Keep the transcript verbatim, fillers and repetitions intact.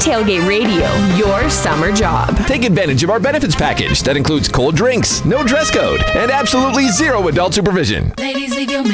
Tailgate Radio, your summer job. Take advantage of our benefits package that includes cold drinks, no dress code, and absolutely zero adult supervision. Ladies, leave your